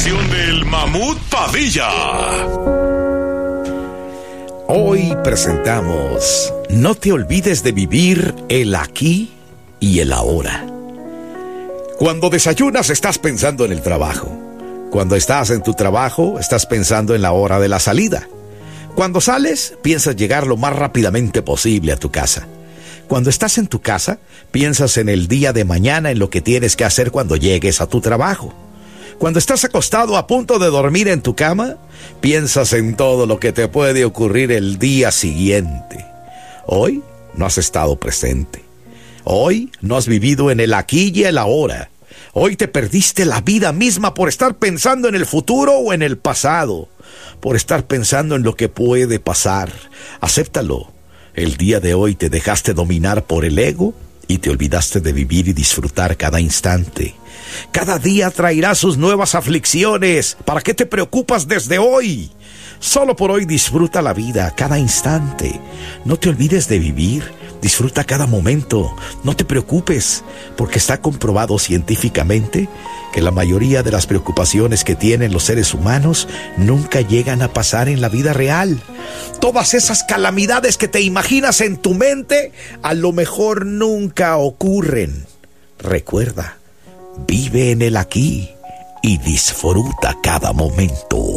sección del Mamut Padilla. Hoy presentamos No te olvides de vivir el aquí y el ahora. Cuando desayunas estás pensando en el trabajo. Cuando estás en tu trabajo estás pensando en la hora de la salida. Cuando sales piensas llegar lo más rápidamente posible a tu casa. Cuando estás en tu casa piensas en el día de mañana, en lo que tienes que hacer cuando llegues a tu trabajo. Cuando estás acostado a punto de dormir en tu cama, piensas en todo lo que te puede ocurrir el día siguiente. Hoy no has estado presente. Hoy no has vivido en el aquí y el ahora. Hoy te perdiste la vida misma por estar pensando en el futuro o en el pasado. Por estar pensando en lo que puede pasar. Acéptalo. El día de hoy te dejaste dominar por el ego y te olvidaste de vivir y disfrutar cada instante. Cada día traerá sus nuevas aflicciones. ¿Para qué te preocupas desde hoy? Solo por hoy disfruta la vida, cada instante. No te olvides de vivir. Disfruta cada momento. No te preocupes, porque está comprobado científicamente que la mayoría de las preocupaciones que tienen los seres humanos nunca llegan a pasar en la vida real. Todas esas calamidades que te imaginas en tu mente, a lo mejor nunca ocurren. Recuerda, vive en el aquí y disfruta cada momento.